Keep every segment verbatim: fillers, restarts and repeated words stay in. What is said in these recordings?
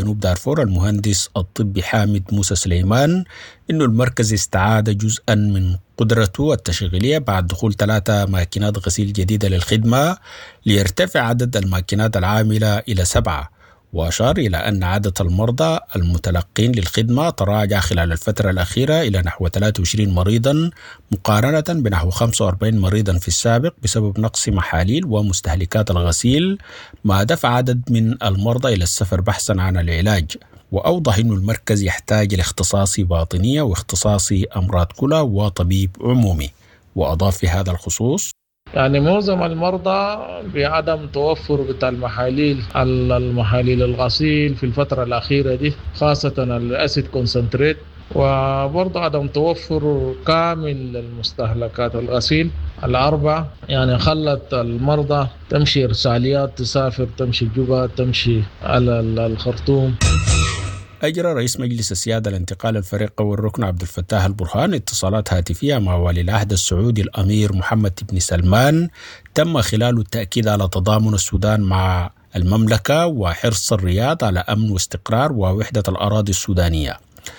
جنوب دارفور المهندس الطبي حامد موسى سليمان إنه المركز استعاد جزءا من قدرته التشغيلية بعد دخول ثلاثة ماكينات غسيل جديدة للخدمة ليرتفع عدد الماكينات العاملة إلى سبعة. وأشار إلى أن عدد المرضى المتلقين للخدمة تراجع خلال الفترة الأخيرة إلى نحو ثلاثة وعشرين مريضا مقارنة بنحو خمسة وأربعين مريضا في السابق بسبب نقص محاليل ومستهلكات الغسيل، ما دفع عدد من المرضى إلى السفر بحثا عن العلاج. وأوضح أن المركز يحتاج لاختصاصي باطنية واختصاصي أمراض كلى وطبيب عمومي. وأضاف في هذا الخصوص: يعني معظم المرضى بعدم توفر بتاع المحاليل المحاليل الغسيل في الفترة الأخيرة دي، خاصة الأسيد كونسنتريت، وبرضه عدم توفر كامل المستهلكات الغسيل الأربع، يعني خلت المرضى تمشي إرساليات، تسافر، تمشي الجبهة، تمشي على الخرطوم. أجرى رئيس مجلس السيادة الانتقال الفريق والركن عبد الفتاح البرهان اتصالات هاتفية مع ولي العهد السعودي الأمير محمد بن سلمان تم خلاله التأكيد على تضامن السودان مع المملكة وحرص الرياض على أمن واستقرار ووحدة الأراضي السودانية.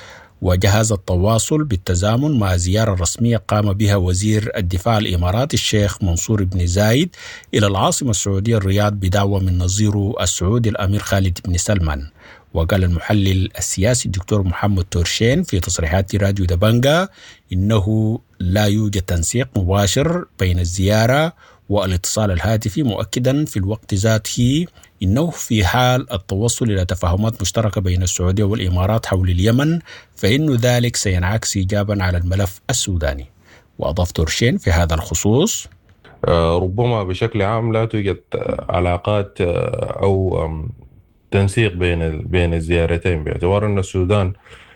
وجهز التواصل بالتزامن مع زيارة رسمية قام بها وزير الدفاع الإماراتي الشيخ منصور بن زايد إلى العاصمة السعودية الرياض بدعوة من نظيره السعودي الأمير خالد بن سلمان. وقال المحلل السياسي الدكتور محمد تورشين في تصريحات راديو دبنجا إنه لا يوجد تنسيق مباشر بين الزيارة والاتصال الهاتفي، مؤكدا في الوقت ذاته إنه في حال التوصل إلى تفاهمات مشتركة بين السعودية والإمارات حول اليمن فإن ذلك سينعكس إيجابا على الملف السوداني. وأضاف تورشين في هذا الخصوص: ربما بشكل عام لا توجد علاقات أو تنسيق بين بين الزيارتين، باعتبار أن السودان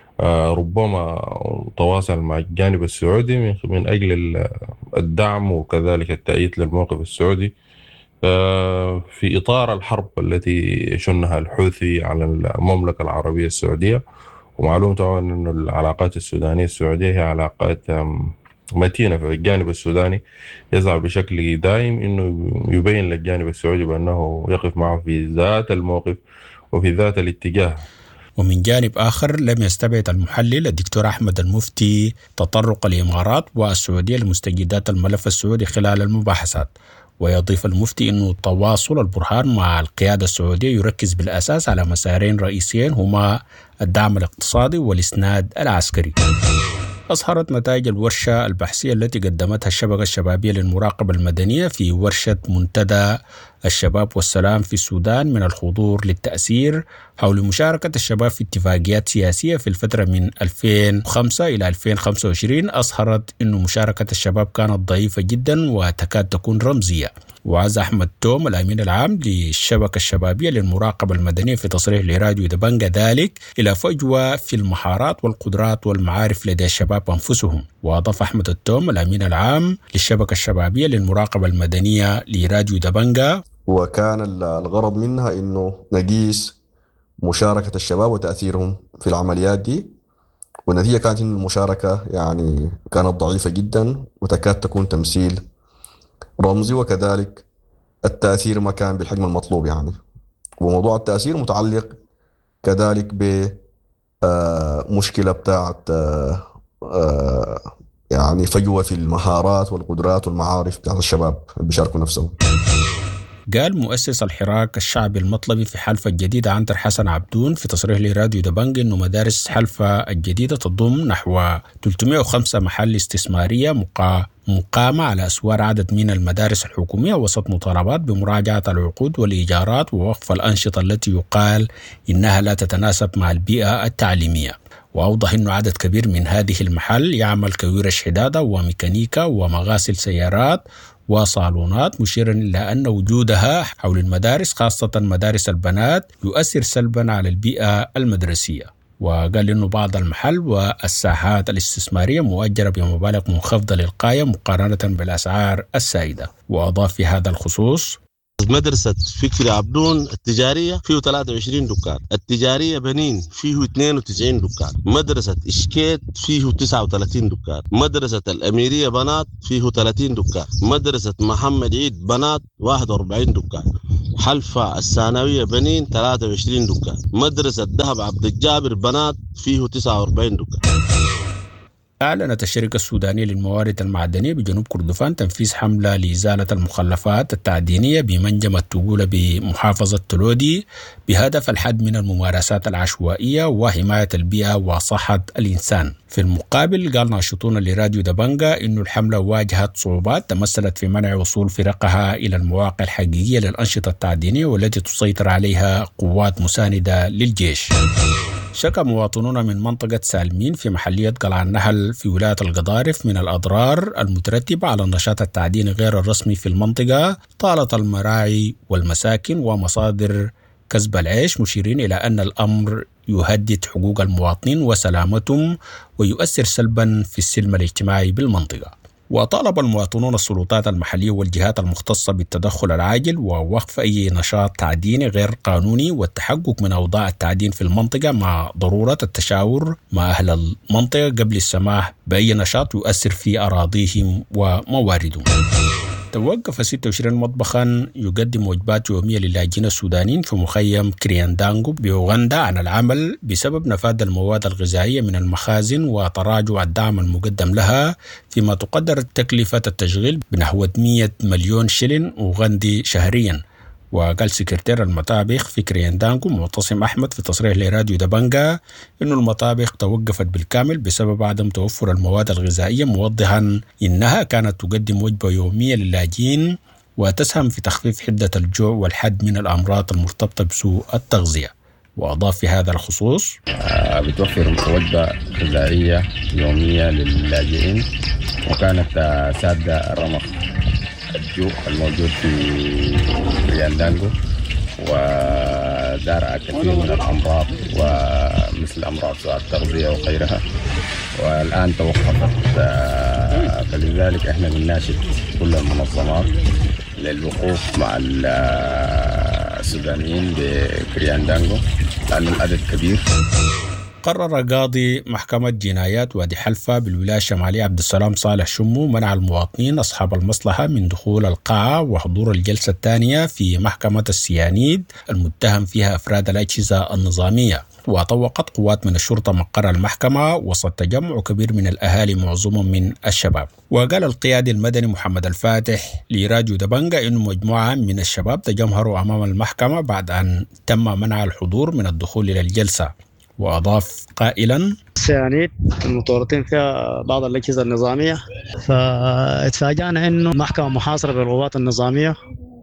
ربما تواصل مع الجانب السعودي من أجل الدعم وكذلك التأييد للموقف السعودي في إطار الحرب التي شنها الحوثي على المملكة العربية السعودية. ومعلوم طبعا أن العلاقات السودانية السعودية هي علاقات متينة، في الجانب السوداني يسعى بشكل دائم أنه يبين للجانب السعودي بأنه يقف معه في ذات الموقف وفي ذات الاتجاه. ومن جانب آخر لم يستبعد المحلل الدكتور أحمد المفتي تطرق الإمارات والسعودية لمستجدات الملف السعودي خلال المباحثات. ويضيف المفتي أن تواصل البرهان مع القيادة السعودية يركز بالأساس على مسارين رئيسيين هما الدعم الاقتصادي والإسناد العسكري. أظهرت نتائج الورشة البحثية التي قدمتها الشبكة الشبابية للمراقبة المدنية في ورشة منتدى الشباب والسلام في السودان من الحضور للتأثير حول مشاركة الشباب في اتفاقيات سياسية في الفترة من ألفين وخمسة إلى ألفين وخمسة وعشرين، أظهرت أن مشاركة الشباب كانت ضعيفة جدا وتكاد تكون رمزية. وعز أحمد توم الأمين العام للشبكة الشبابية للمراقبة المدنية في تصريح لراديو دبنجا ذلك إلى فجوة في المهارات والقدرات والمعارف لدى الشباب أنفسهم. وأضاف أحمد التوم الأمين العام للشبكة الشبابية للمراقبة المدنية لراديو دبنجا: وكان الغرض منها إنه نقيس مشاركة الشباب وتأثيرهم في العمليات دي، والنتيجة كانت إن المشاركة يعني كانت ضعيفة جدا وتكاد تكون تمثيل رمزي، وكذلك التأثير ما كان بالحجم المطلوب يعني. وموضوع التأثير متعلق كذلك بمشكلة بتاعت يعني فجوة في المهارات والقدرات والمعارف بتاعت الشباب اللي بيشاركوا نفسهم. قال مؤسس الحراك الشعبي المطلبي في حلفة الجديدة عنتر حسن عبدون في تصريح لراديو دبنج إنه مدارس حلفة الجديدة تضم نحو ثلاثمائة وخمسة محل استثمارية مقامة على أسوار عدد من المدارس الحكومية وسط مطالبات بمراجعة العقود والإيجارات ووقف الأنشطة التي يقال إنها لا تتناسب مع البيئة التعليمية. وأوضح أنه عدد كبير من هذه المحل يعمل كورش حدادة وميكانيكا ومغاسل سيارات وصالونات، مشيرا إلى أن وجودها حول المدارس خاصة مدارس البنات يؤثر سلبا على البيئة المدرسية. وقال إنه بعض المحل والساحات الاستثمارية مؤجرة بمبالغ منخفضة للغاية مقارنة بالأسعار السائدة. وأضاف في هذا الخصوص: مدرسة فكري عبدون التجارية فيه ثلاثة وعشرين دكان، التجارية بنين فيه اثنين وتسعين دكان، مدرسة إشكيت فيه تسعة وثلاثين دكان، مدرسة الأميرية بنات فيه ثلاثين دكان، مدرسة محمد عيد بنات واحد وأربعين دكان، حلفة الثانوية بنين ثلاثة وعشرين دكان، مدرسة دهب عبد الجابر بنات فيه تسعة وأربعين دكان. أعلنت الشركة السودانية للموارد المعدنية بجنوب كردفان تنفيذ حملة لإزالة المخلفات التعدينية بمنجم التقولة بمحافظة تلودي بهدف الحد من الممارسات العشوائية وحماية البيئة وصحة الإنسان. في المقابل قال ناشطون لراديو دبنجا إنه الحملة واجهت صعوبات تمثلت في منع وصول فرقها إلى المواقع الحقيقية للأنشطة التعدينية والتي تسيطر عليها قوات مساندة للجيش. شكى مواطنون من منطقة سالمين في محلية قلعة النهل في ولاية القضارف من الأضرار المترتبة على النشاط التعديني غير الرسمي في المنطقة طالة المراعي والمساكن ومصادر كسب العيش، مشيرين إلى أن الأمر يهدد حقوق المواطنين وسلامتهم ويؤثر سلبا في السلم الاجتماعي بالمنطقة. وطالب المواطنون السلطات المحلية والجهات المختصة بالتدخل العاجل ووقف أي نشاط تعديني غير قانوني والتحقق من أوضاع التعدين في المنطقة مع ضرورة التشاور مع أهل المنطقة قبل السماح بأي نشاط يؤثر في أراضيهم ومواردهم. توقف ستة وعشرين مطبخا يقدم وجبات يومية للاجئين السودانيين في مخيم كرياندانغو بأوغندا عن العمل بسبب نفاذ المواد الغذائية من المخازن وتراجع الدعم المقدم لها، فيما تقدر تكلفة التشغيل بنحو مئة مليون شلن أوغندي شهريا. وقال سكرتير المطابخ في كرياندانغو معتصم أحمد في تصريح لراديو دبنجا إن المطابخ توقفت بالكامل بسبب عدم توفر المواد الغذائية، موضحا إنها كانت تقدم وجبة يومية للاجئين وتسهم في تخفيف حدة الجوع والحد من الأمراض المرتبطة بسوء التغذية. وأضاف في هذا الخصوص بتوفر وجبة غذائية يومية للاجئين، وكانت سادة الرمق الجوع الموجود في كرياندانغو ودار كثير من الأمراض ومثل أمراض سوء التغذية وغيرها، والآن توقفت. فلذلك احنا بنناشد كل المنظمات للوقوف مع السودانيين بكرياندانغو لأن العدد كبير. قرر قاضي محكمة جنايات وادي حلفة بالولاية الشمالية عبد السلام صالح شمو منع المواطنين أصحاب المصلحة من دخول القاعة وحضور الجلسة الثانية في محكمة السيانيد المتهم فيها أفراد الأجهزة النظامية. وطوقت قوات من الشرطة مقر المحكمة وسط تجمع كبير من الأهالي معظمهم من الشباب. وقال القيادي المدني محمد الفاتح لراديو دبنجا إنه مجموعة من الشباب تجمهروا أمام المحكمة بعد أن تم منع الحضور من الدخول إلى الجلسة. وأضاف قائلا السيانيد المتورطين فيها بعض الأجهزة النظامية، فاتفاجأنا إنه محكمة محاصرة بالقوات النظامية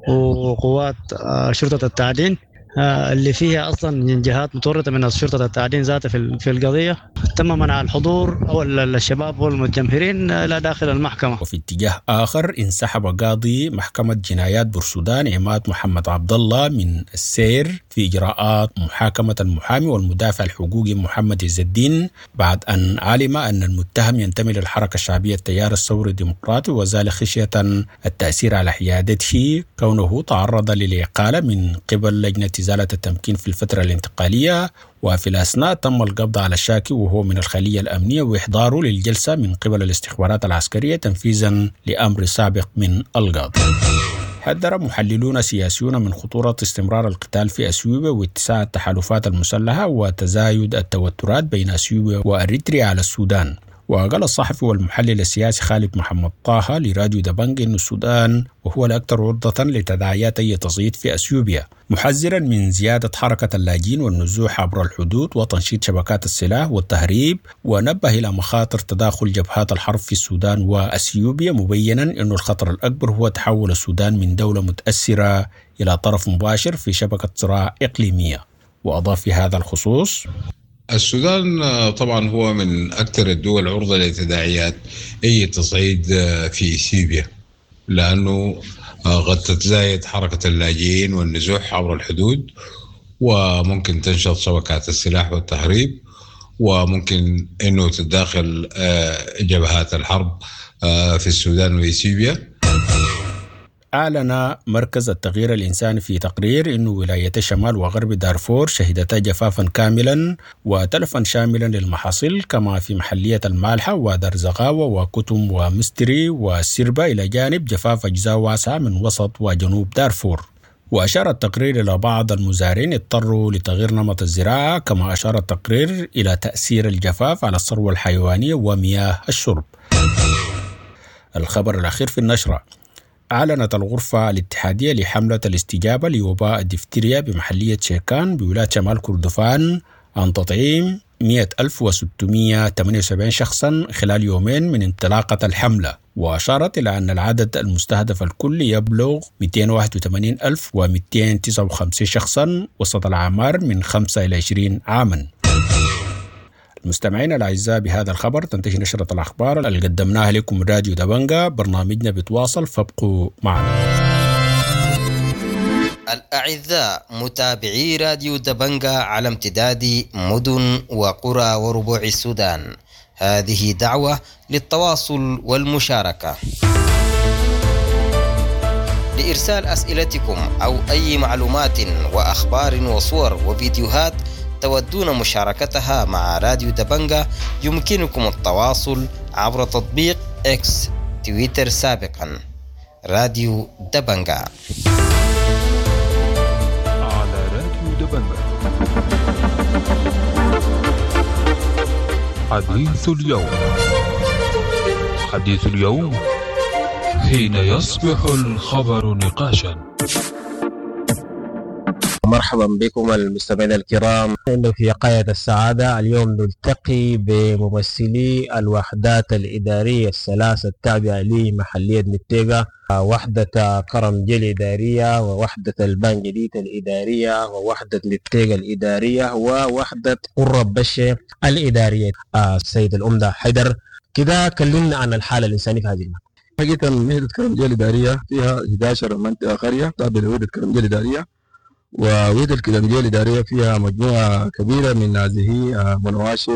وقوات شرطة التعدين اللي فيها أصلا جهات متورطة من شرطة التعدين ذاتها في القضية، تم منع الحضور أو الشباب والمتجمهرين لا داخل المحكمة. وفي اتجاه آخر انسحب قاضي محكمة جنايات بورسودان عماد محمد عبد الله من السير في إجراءات محاكمة المحامي والمدافع الحقوقي محمد عز الدين بعد أن علم أن المتهم ينتمي للحركة الشعبية التيار الثوري الديمقراطي، وذلك خشية التأثير على حيادته كونه تعرض للإقالة من قبل لجنة إزالة التمكين في الفترة الانتقالية. وفي الأثناء تم القبض على الشاكي وهو من الخلية الأمنية وإحضاره للجلسة من قبل الاستخبارات العسكرية تنفيذا لأمر سابق من القاضي. حذر محللون سياسيون من خطورة استمرار القتال في أثيوبيا واتساع التحالفات المسلحة وتزايد التوترات بين أثيوبيا وأريتريا على السودان. وقال الصحفي والمحلل السياسي خالد محمد طه لراديو دبنج أن السودان وهو الأكثر عرضة لتداعيات أي تصعيد في أثيوبيا، محذرا من زيادة حركة اللاجئين والنزوح عبر الحدود وتنشيط شبكات السلاح والتهريب، ونبه إلى مخاطر تداخل جبهات الحرب في السودان وأثيوبيا، مبينا أن الخطر الأكبر هو تحول السودان من دولة متأثرة إلى طرف مباشر في شبكة صراع إقليمية. وأضاف في هذا الخصوص السودان طبعا هو من أكثر الدول عرضة لتداعيات أي تصعيد في إثيوبيا، لأنه قد تتزايد حركة اللاجئين والنزوح عبر الحدود، وممكن تنشط شبكات السلاح والتهريب، وممكن أنه تتداخل جبهات الحرب في السودان وإثيوبيا. أعلن مركز التغيير الإنساني في تقرير أن ولاية شمال وغرب دارفور شهدتا جفافا كاملا وتلفا شاملا للمحاصيل، كما في محلية المالحة ودرزغاوة وكتم ومستري وسربة، إلى جانب جفاف أجزاء واسعة من وسط وجنوب دارفور. وأشار التقرير إلى بعض المزارعين اضطروا لتغيير نمط الزراعة، كما أشار التقرير إلى تأثير الجفاف على الثروة الحيوانية ومياه الشرب. الخبر الأخير في النشرة: أعلنت الغرفة الاتحادية لحملة الاستجابة لوباء الدفتيريا بمحلية شيكان بولاية شمال كردفان عن تطعيم مئة ألف وستمئة وثمانية وسبعين شخصا خلال يومين من انطلاقة الحملة، وأشارت إلى أن العدد المستهدف الكلي يبلغ مئتين وواحد وثمانين ألف ومئتين وتسعة وخمسين شخصا وسط الأعمار من خمسة إلى عشرين عاما. المستمعين الأعزاء، بهذا الخبر تنتهي نشرة الأخبار اللي قدمناها لكم من راديو دبنجة. برنامجنا بيتواصل، فابقوا معنا. الأعزاء متابعي راديو دبنجة على امتداد مدن وقرى وربوع السودان، هذه دعوة للتواصل والمشاركة. لإرسال أسئلتكم أو أي معلومات وأخبار وصور وفيديوهات تودون مشاركتها مع راديو دبنجة، يمكنكم التواصل عبر تطبيق إكس تويتر سابقا راديو دبنجة. على راديو دبنجة حديث اليوم. حديث اليوم حين يصبح الخبر نقاشا. مرحبا بكم المستمعين الكرام. إنه في قاية السعادة اليوم نلتقي بممثلي الوحدات الإدارية الثلاثة التابعة لمحلية متيغا، وحدة كرمجي الإدارية، ووحدة البان جديد الإدارية، ووحدة متيغا الإدارية، ووحدة قرب بشة الإدارية. السيد الأمدة حيدر، كده كلمنا عن الحالة الإنسانية في هذه المنطقة. حقيقة وحدة كرمجي الإدارية فيها إحدى عشرة منطقة قرية تابعة لوحدة كرمجي الإدارية، ووحدة الكرمجية الإدارية فيها مجموعة كبيرة من هذه منواشي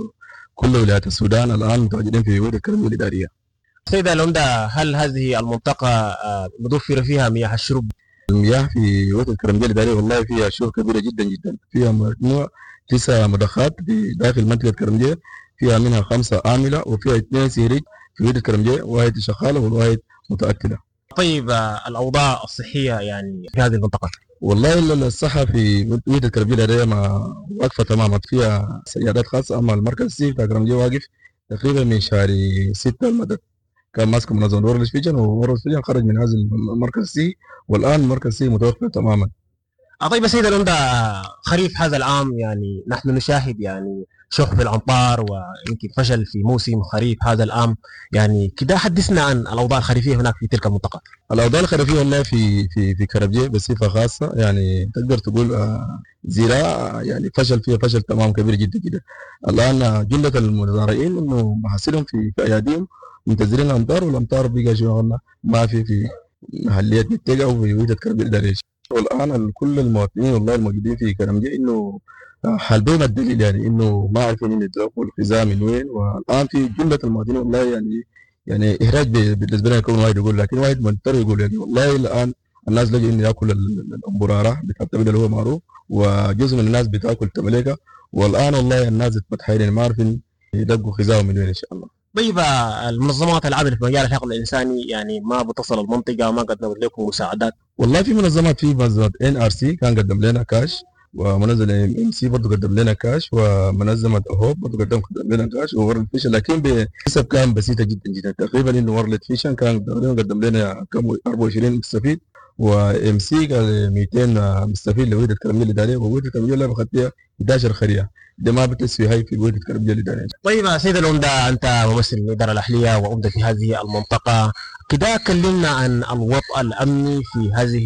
وكل ولايات السودان الآن متواجدين في وحدة الكرمجية الإدارية. سيد العمدة، هل هذه المنطقة متوفر فيها مياه الشرب؟ المياه في وحدة الكرمجية الإدارية والله فيها شور كبيرة جدا جدا، فيها مجموعة تسع مضخات في داخل منطقة الكرمجية، فيها منها خمسة عاملة وفيها اثنين سيريج في وحدة الكرمجية، واحد شغالة والواحد متأكدة. طيب الأوضاع الصحية يعني في هذه المنطقة؟ والله الصحة في وحدة الكرمجية الإدارية ما واقفة تماما، فيها سيادات خاصة. أما المركز السي بتاع الكرمجية واقف تقريبا من شهر ستة المدد، كان ماسك منظمة وورلد فيجن، وورلد فيجن خرج من هذا المركز السي، والآن المركز السي متوقف تماما. طيب سيد العمدة، خريف هذا العام يعني نحن نشاهد يعني شح في الأمطار ويمكن فشل في موسم خريف هذا العام، يعني كده حدثنا عن الأوضاع الخريفية هناك في تلك المنطقة. الأوضاع الخريفية والله في في في كربجي بصفة خاصة يعني تقدر تقول آه زراعة يعني فشل فيها فشل تمام كبير جدا جدا. الآن جملة المزارعين إنه محاصيلهم في في أياديهم منتظرين الأمطار، والأمطار بقى شغلنا ما في في محليات متيغا وفي وحدة كرمجي الإدارية. والآن كل المواطنين والله الموجودين في كرمجي إنه حال بين الدليل يعني انه ما عارفين ان يتلقوا الغذاء من وين، والان في جمله المواطنين والله يعني يعني اهراج بالنسبه لنا يكون واحد يقول، لكن واحد مضطر يقول يعني والله الان الناس لجوا انه ياكل الامبراره بتاع التمليك اللي هو معروف، وجزء من الناس بتاكل تمليكه، والان والله الناس متحيرين ما عارفين يلقوا غذاء من وين ان شاء الله. طيب المنظمات العامله في مجال الحقل الانساني يعني ما بتصل المنطقه، ما قدمت لكم مساعدات؟ والله في منظمات، في منظمه ان ار سي كان قدم لنا كاش، ومنظمة ام سي برضه قدم لنا كاش، ومنظمة هوب برضه قدم لنا كاش، وورلد فيشن لكن بنسب كان بسيطة جدا جدا. تقريبا انه وورلد فيشن كان قدم لنا كم أربعة وعشرين مستفيد، وام سي قال مئتين مستفيد لوحدة الكرمجية الإدارية، ووحدة الكرمجية اللي أخذت فيها إحدى عشرة خرية، ده ما بتسوي هاي في وحدة الكرمجية الإدارية. طيب سيد العمدة، أنت ممثل الإدارة الأهلية وعمدة في هذه المنطقة، كده كلمنا عن الوضع الأمني في هذه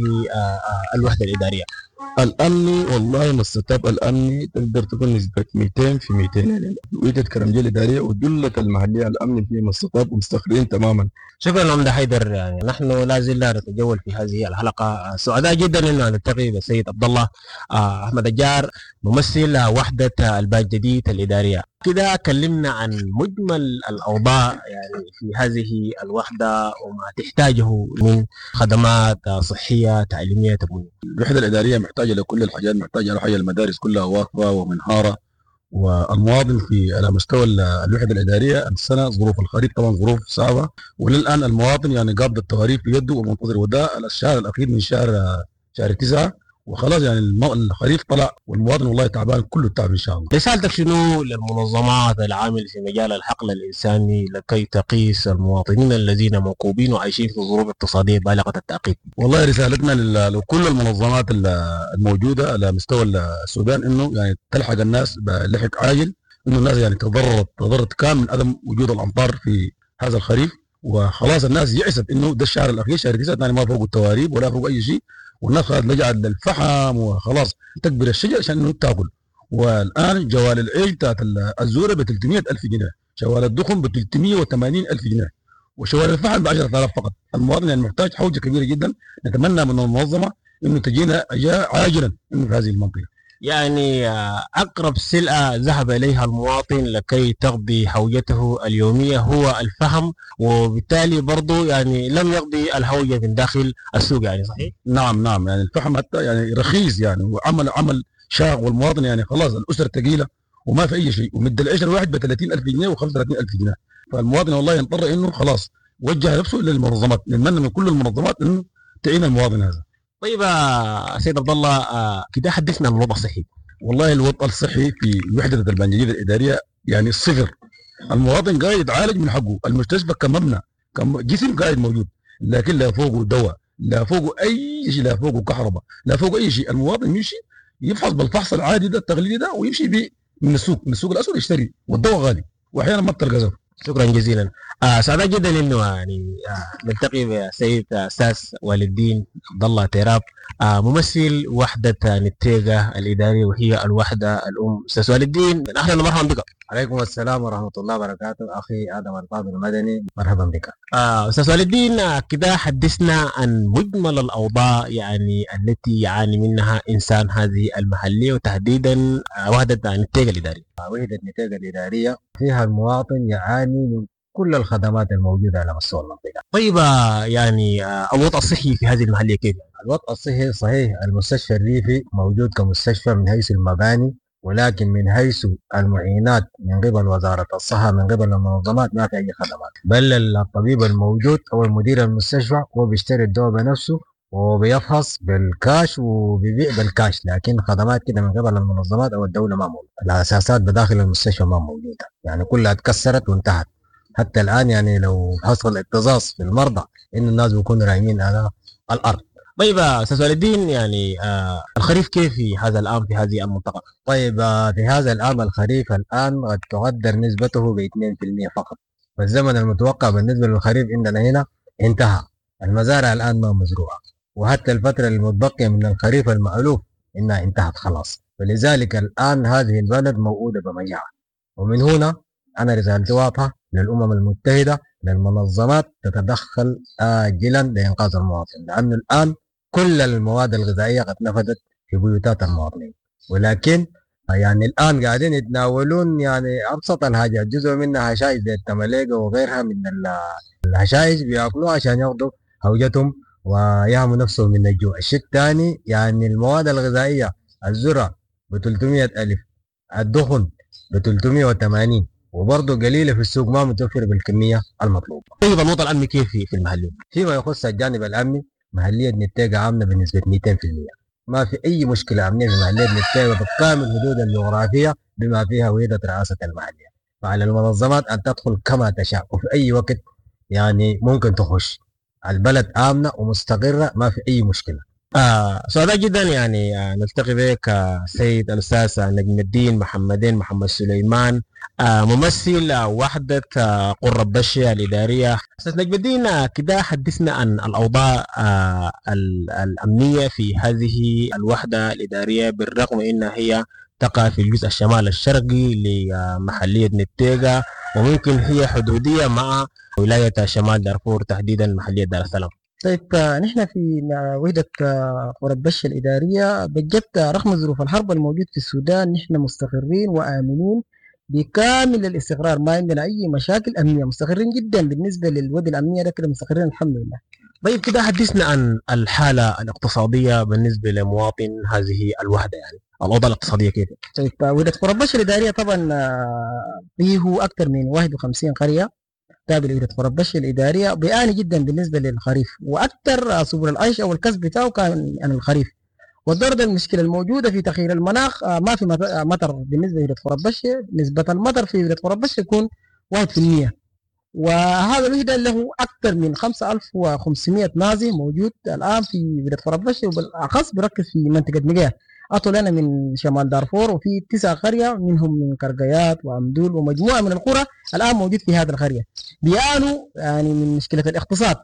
الوحدة الإدارية. الامني والله مستطاب الامني تقدر تكون نسبه مئتين في مئتين يعني وحده كرمجية الاداريه وجله المحليه الامن فيه مستطاب ومستقرين تماما. شكرا عمدة حيدر. يعني نحن لا زلنا نتجول في هذه الحلقه، سعداء جدا انه نلتقي بالسيد عبد الله احمد الجار ممثل وحده البان جديد الاداريه. كده كلمنا عن مجمل الاوضاع يعني في هذه الوحده وما تحتاجه من خدمات صحيه تعليميه تمويل. الوحده الاداريه محتاجه لكل الحاجات، محتاجه لحاجه المدارس كلها واقفه ومنهاره، والمواطن في على مستوى الوحده الاداريه السنه ظروف الخريف طبعا ظروف صعبه، وللان المواطن يعني قابض التواريخ بيده ومنتظر، وده الشهر الاخير من شهر شهر تسعة وخلاص يعني الخريف طلع والمواطن والله تعبان كله تعب ان شاء الله. رسالتك شنو للمنظمات العامله في مجال الحقل الانساني لكي تقيس المواطنين الذين منكوبين وعايشين في ظروف اقتصاديه بالغه التعقيد؟ والله رسالتنا لكل المنظمات الموجوده على مستوى السودان انه يعني تلحق الناس بلحق عاجل، انه الناس يعني تضررت تضررت كامل من عدم وجود الامطار في هذا الخريف، وخلاص الناس يعسف انه ده الشهر الاخير شهر تسعة ثاني ما فوق التواريب ولا فوق اي شيء، والناس خلاص لجأت للفحم وخلاص تكبر الشجر عشان انه تاكل. والان جوال العيش بتاعت الزوره ب ثلاثمائة ألف جنيه، شوال الدخن ب ثلاثمائة وثمانين ألف جنيه، وشوال الفحم ب عشرة آلاف فقط. المواطن يعني محتاج حوجه كبيره جدا، نتمنى من المنظمه انه تجينا عاجلا انه في هذه المنطقه. يعني أقرب سلعة ذهب إليها المواطن لكي تقضي حوجته اليومية هو الفحم، وبالتالي برضو يعني لم يقضي الحوجة من داخل السوق، يعني صحيح؟ نعم نعم، يعني الفحم حتى يعني رخيص يعني، وعمل عمل شاق، والمواطن يعني خلاص الأسرة ثقيلة وما في أي شيء، ومد العيش الواحد ب ثلاثين ألف جنيه و خمسة وثلاثين ألف جنيه، فالمواطن والله يضطر إنه خلاص وجه نفسه للمنظمات. نتمنى من كل المنظمات إنه تعين المواطن هذا. طيب سيد عبد الله، كده حدثنا عن الوضع الصحي. والله الوضع الصحي في وحده البنجديد الاداريه يعني صفر. المواطن قاعد يتعالج من حقه، المستشفى كمبنى كم جسم قاعد موجود، لكن لا فوقه دواء، لا فوقه اي شيء، لا فوقه كهرباء، لا فوقه اي شيء. المواطن يمشي يفحص بالفحص العادي ده التقليدي ده، ويمشي بيه من السوق من السوق الاسود يشتري، والدواء غالي واحيانا ما بتلقى زوج. شكرا جزيلا. آه سعداء جدا انه يعني آه نلتقي بالسيد استاذ والي الدين عبد الله تيراب، آه ممثل وحده نتيجه الاداريه وهي الوحده الام. استاذ والي الدين، اهلا ومرحبا بك. عليكم السلام ورحمه الله وبركاته. اخي ادم الفاضل المدني، مرحبا بك. آه استاذ والي الدين، آه كده حدثنا عن مجمل الاوضاع يعني التي يعاني منها انسان هذه المحليه، وتحديدا آه وحده نتيجه الاداريه. آه وحده نتيجه الاداريه فيها المواطن يعاني من كل الخدمات الموجوده على مستوى المنطقه. طيب يعني الوضع الصحي في هذه المحليه كيف؟ الوضع الصحي صحيح، المستشفى الريفي موجود كمستشفى من حيث المباني، ولكن من حيث المعينات من قبل وزاره الصحه من قبل المنظمات ما في اي خدمات، بل الطبيب الموجود او المدير المستشفى هو بيشتري الدواء بنفسه وبيفحص بالكاش وبيبيع بالكاش، لكن خدمات كده من قبل المنظمات او الدوله ما موجوده. الاساسات بداخل المستشفى ما موجوده، يعني كلها اتكسرت وانتهت. حتى الان يعني لو حصل اكتظاظ في المرضى ان الناس بيكونوا رايمين على الارض. طيب استاذ والي الدين، يعني آه الخريف كيف في هذا العام في هذه المنطقه؟ طيب آه في هذا العام الخريف الان قد تقدر نسبته ب اثنين بالمئة فقط، والزمن المتوقع بالنسبه للخريف عندنا هنا انتهى. المزارع الان ما مزروعه، وحتى الفتره المتبقيه من الخريف المألوف انها انتهت خلاص، فلذلك الان هذه البلد موعوده بمجاعه. ومن هنا انا رسالتي واضحه للامم المتحده، للمنظمات تتدخل آجلا لإنقاذ المواطن، لأنه الآن كل المواد الغذائية قد نفذت في بيوتات المواطنين، ولكن يعني الآن قاعدين يتناولون يعني أبسط الحاجات، جزء منها هشائش زي التمليقة وغيرها من الهشائش بياكلوها عشان ياخذوا حوجتهم ويهموا نفسهم من الجوع. الشيء الثاني يعني المواد الغذائية، الذرة ب ثلاثمائة ألف، الدخن ب ثلاثمائة وثمانين، وبرضه قليله في السوق ما متوفر بالكميه المطلوبه. طيب الوضع الامني كيف في في المحليه؟ فيما يخص الجانب الامني، محليه نتيجه امنه بنسبه مئتين بالمئة، ما في اي مشكله امنيه في محليه نتيجه بالكامل حدود الجغرافيه بما فيها وحده رئاسه المحليه، فعلى المنظمات ان تدخل كما تشاء وفي اي وقت يعني ممكن تخش. البلد امنه ومستقره، ما في اي مشكله. آه سعداء جدا يعني آه نلتقي بك آه سيد الاستاذ نجم الدين محمدين محمد سليمان، آه ممثل آه وحده آه قرة بشة الاداريه. استاذ نجم الدين، آه كده حدثنا عن الاوضاع آه الامنيه في هذه الوحده الاداريه، بالرغم انها هي تقع في الجزء الشمال الشرقي لمحليه نتيجه، وممكن هي حدوديه مع ولايه شمال دارفور تحديدا محليه دار السلام. طيب نحن في وحدة قرى بشة الإدارية بجد رغم ظروف الحرب الموجود في السودان نحن مستقرين وآمنين بكامل الاستقرار، ما عندنا أي مشاكل أمنية، مستقرين جدا بالنسبة للوضع الأمنية ده كده مستقرين الحمد لله. طيب كده حدثنا عن الحالة الاقتصادية بالنسبة لمواطن هذه الوحدة، يعني الأوضاع الاقتصادية كيف؟ طيب وحدة قرى بشة الإدارية طبعا فيه أكثر من واحد وخمسين قرية، التابع لوحدة فربشة الإدارية بيعاني جدا بالنسبة للخريف، وأكثر سبل العيش أو الكسب بتاعه كان عن الخريف. والدور ده المشكلة الموجودة في تغيير المناخ، ما في مطر بالنسبة لوحدة فربشة. نسبة المطر في وحدة فربشة يكون واحد بالمئة، وهذا الوحدة له أكثر من خمسة آلاف وخمسمئة نازي موجود الآن في وحدة فربشة، وبالأخص بركز في منطقة نجاه. أطول أنا من شمال دارفور، وفي تسع قرية منهم من كرقيات وعمدول ومجموعة من القرى الآن موجود في هذه القرية بيعانوا يعني من مشكلة الاقتصاد.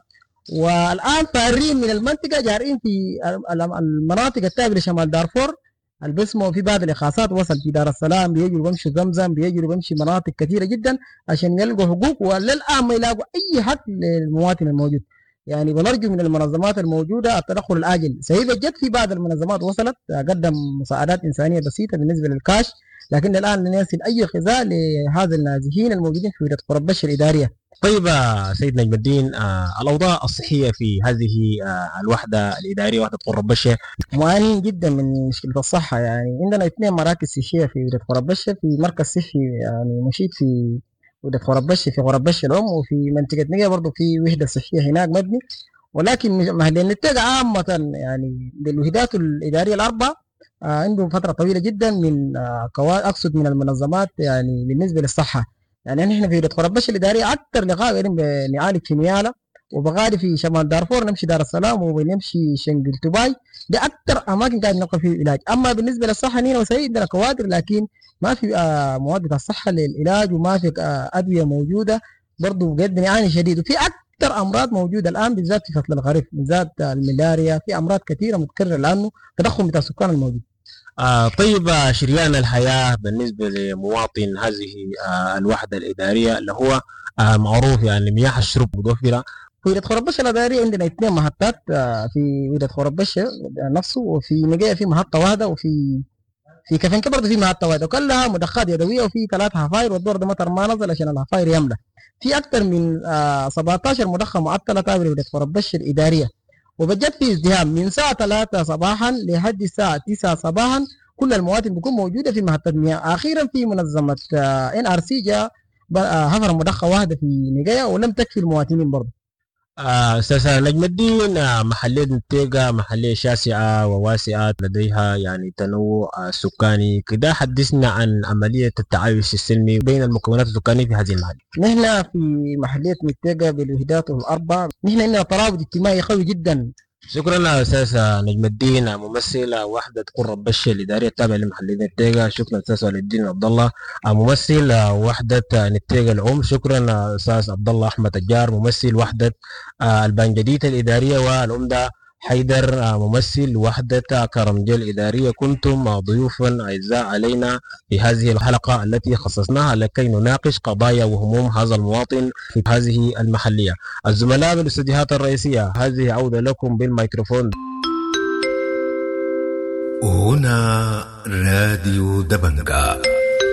والآن فارين من المنطقة جارين في المناطق التابعة لشمال دارفور البسمة، في بعض الإخاصات وصل في دار السلام، بيجوا بيمشوا زمزم، بيجوا بيمشي مناطق كثيرة جدا عشان يلقوا حقوق، وللآن ما يلاقوا أي حق للمواطن الموجود. يعني بنرجو من المنظمات الموجودة التدخل العاجل. سيبة جد في بعض المنظمات وصلت قدم مساعدات إنسانية بسيطة بالنسبة للكاش، لكن الآن لا يصل أي غذاء لهذا النازحين الموجودين في وحدة فربشة الإدارية. طيب سيد نجم الدين، آه الأوضاع الصحية في هذه آه الوحدة الإدارية، وحدة فربشة، معانين جدا من مشكلة الصحة. يعني عندنا اثنين مراكز صحية في وحدة فربشة، في مركز صحي يعني مشيد في وحدة فربشة في فربشة الأم، وفي منطقة نجا برضه في وحدة صحية هناك مبني. ولكن مهدين نتاج عامة يعني للوحدات الإدارية الأربعة آه عندهم فترة طويلة جدا من آه أقصد من المنظمات يعني بالنسبة للصحة. يعني نحن في وحدة فربشة الإدارية أكثر لقاء يعني بنعالج في نيالا، وبغادي في شمال دارفور نمشي دار السلام، وبنمشي شنقل تباي، ده أكثر أماكن قاعد نلقى فيه العلاج. أما بالنسبة للصحة نينا وسيد عندنا كوادر، لكن ما في آه مواد بتاع الصحة للعلاج، وما في آه أدوية موجودة برضه، بجد نعاني شديد. وفي أكثر أمراض موجودة الآن بالذات في فصل الخريف، بالذات الملاريا، في أمراض كثيرة متكررة لأنه تضخم بتاع السكان الموجود. آه طيب شريان الحياة بالنسبة لمواطن هذه آه الوحدة الإدارية اللي هو آه معروف يعني مياه الشرب متوفرة في وحدة فربشة الإدارية؟ عندنا اثنين محطات آه في وحدة فربشة نفسه، وفي نجاية في محطة واحدة، وفي في كفنكة برضه في محطة واحدة، وكلها مضخات يدوية، وفي ثلاث حفاير، والدور ده مطر ما نزل عشان الحفاير يملى. في أكثر من آه سبعة عشر مضخة معطلة تابعة لوحدة فربشة الإدارية، وبجد في ازدحام من الساعة ثلاثة صباحا لحد الساعة تسعة صباحا. كل المواطن بتكون موجودة في محطة مياه. أخيرا في منظمة إن آر سي جاء حفر مضخة واحدة في نجاية ولم تكفي المواطنين برضه. أستاذ آه نجم الدين، آه محلية نتيجة محلية شاسعة وواسعة لديها يعني تنوع آه سكاني كده، حدثنا عن عملية التعايش السلمي بين المكونات السكانية في هذه المحلية. نحن في محلية نتيجة بالوحدات الأربع نحن عندنا ترابط اجتماعي قوي جدا. شكرا استاذ نجم الدين، ممثل وحده قرة بشة الاداريه التابعه لمحليه نتيجه. شكرا استاذ ولي الدين عبد الله، ممثل وحده نتيجه الام. شكرا استاذ عبد الله احمد الجار، ممثل وحده البنجديد الاداريه. والعمده حيدر، ممثل وحده كرمجل الاداريه. كنتم ضيوفا اعزاء علينا في هذه الحلقه التي خصصناها لكي نناقش قضايا وهموم هذا المواطن في هذه المحليه. الزملاء بالاستديوهات الرئيسيه، هذه عوده لكم بالميكروفون. هنا راديو دبنجا،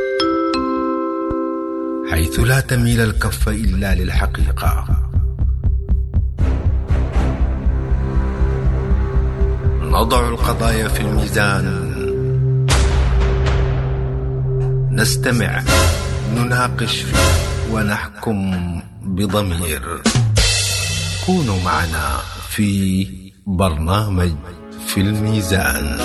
حيث لا تميل الكف الا للحقيقه. نضع القضايا في الميزان، نستمع، نناقش ونحكم بضمير. كونوا معنا في برنامج في الميزان.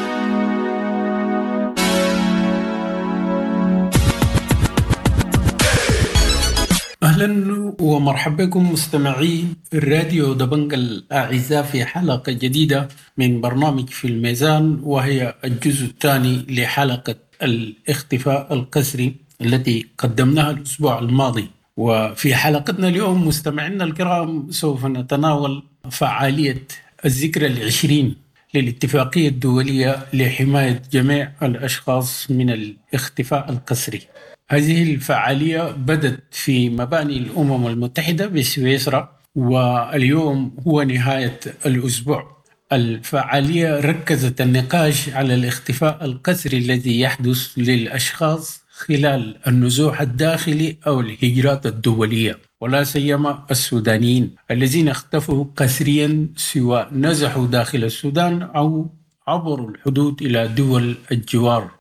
أهلا ومرحبا بكم مستمعي الراديو دبنجا الأعزاء في حلقة جديدة من برنامج في الميزان، وهي الجزء الثاني لحلقة الاختفاء القسري التي قدمناها الأسبوع الماضي. وفي حلقتنا اليوم مستمعينا الكرام سوف نتناول فعالية الذكرى العشرين للاتفاقية الدولية لحماية جميع الأشخاص من الاختفاء القسري. هذه الفعالية بدت في مباني الأمم المتحدة بسويسرا، واليوم هو نهاية الأسبوع. الفعالية ركزت النقاش على الاختفاء القسري الذي يحدث للأشخاص خلال النزوح الداخلي أو الهجرات الدولية، ولا سيما السودانيين الذين اختفوا قسريا سواء نزحوا داخل السودان أو عبروا الحدود إلى دول الجوار.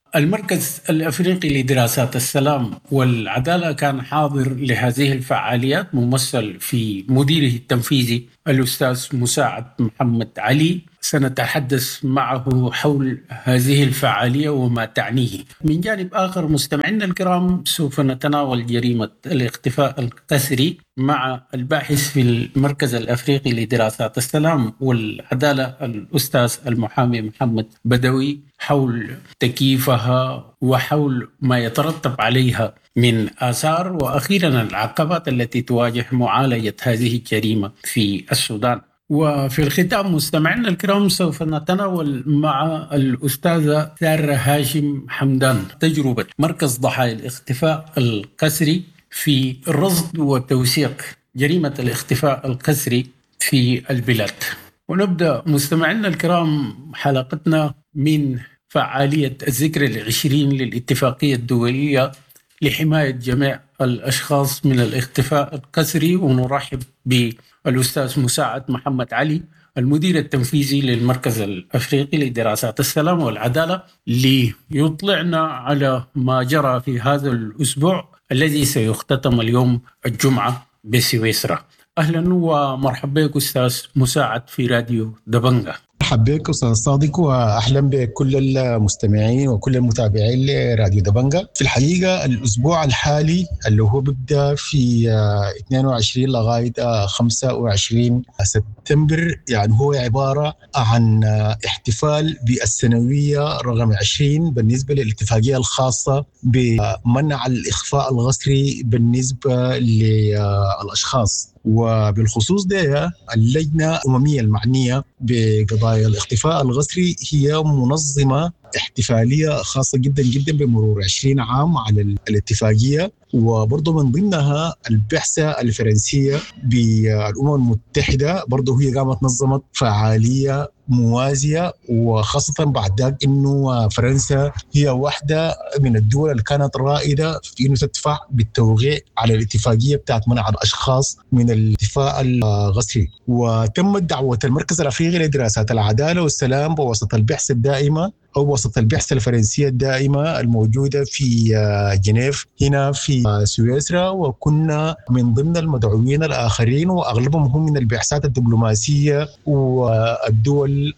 المركز الأفريقي لدراسات السلام والعدالة كان حاضر لهذه الفعاليات، ممثل في مديره التنفيذي الأستاذ مساعد محمد علي. سنتحدث معه حول هذه الفعالية وما تعنيه. من جانب آخر مستمعينا الكرام، سوف نتناول جريمة الاختفاء القسري مع الباحث في المركز الأفريقي لدراسات السلام والعدالة الأستاذ المحامي محمد بدوي، حول تكييفها وحول ما يترتب عليها من آثار، وأخيرا العقبات التي تواجه معالجة هذه الجريمة في السودان. وفي الختام مستمعينا الكرام سوف نتناول مع الأستاذة سارة هاشم حمدان تجربة مركز ضحايا الاختفاء القسري في رصد وتوثيق جريمة الاختفاء القسري في البلاد. ونبدأ مستمعينا الكرام حلقتنا من فعالية الذكرى العشرين للاتفاقية الدولية لحماية جميع الأشخاص من الاختفاء القسري، ونرحب بالأستاذ مساعد محمد علي المدير التنفيذي للمركز الأفريقي لدراسات السلام والعدالة ليطلعنا على ما جرى في هذا الأسبوع الذي سيختتم اليوم الجمعة بسويسرا. أهلا ومرحبا بك أستاذ مساعد في راديو دبنجة. مرحبا بك أستاذ صادق، وأهلا بكل المستمعين وكل المتابعين لراديو دبنجة. في الحقيقة الأسبوع الحالي اللي هو بيبدأ في اثنين وعشرين لغاية خمسة وعشرين سبتمبر، يعني هو عبارة عن احتفال بالسنوية رقم عشرين بالنسبة للاتفاقية الخاصة بمنع الإخفاء القسري بالنسبة للأشخاص. وبالخصوص ده اللجنة الأممية المعنية بقضايا الاختفاء القسري هي منظمة احتفالية خاصة جدا جدا بمرور عشرين عام على الاتفاقية، وبرضه من ضمنها البعثة الفرنسية بالأمم المتحدة برضه هي قامت نظمت فعالية موازية، وخاصة بعد ذلك إنه فرنسا هي واحدة من الدول اللي كانت رائدة في إنه تدفع بالتوقيع على الاتفاقية بتاعت منع الأشخاص من الاختفاء القسري. وتمت دعوة المركز الأفريقي لدراسات العدالة والسلام بواسطة البعثة الدائمة أو وسط البعثة الفرنسية الدائمة الموجودة في جنيف هنا في سويسرا، وكنا من ضمن المدعوين الآخرين، وأغلبهم هم من البعثات الدبلوماسية والدول